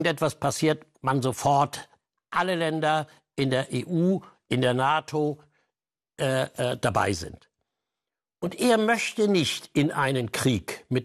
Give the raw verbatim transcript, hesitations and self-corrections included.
etwas passiert, man sofort alle Länder in der E U, in der NATO äh, äh, dabei sind. Und er möchte nicht in einen Krieg mit